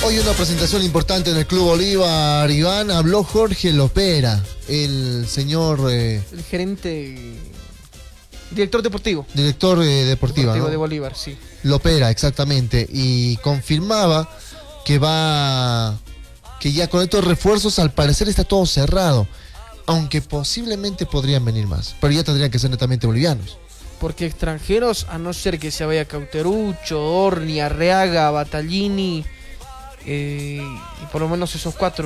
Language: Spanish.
Hoy una presentación importante en el Club Bolívar, Iván. Habló Jorge Lopera, el señor... el gerente... Director deportivo. Director deportivo, ¿no? De Bolívar, sí. Lopera, exactamente. Y confirmaba que ya con estos refuerzos al parecer está todo cerrado. Aunque posiblemente podrían venir más. Pero ya tendrían que ser netamente bolivianos. Porque extranjeros, a no ser que se vaya Cauterucho, Orni, Arreaga, Battaglini, y por lo menos esos cuatro.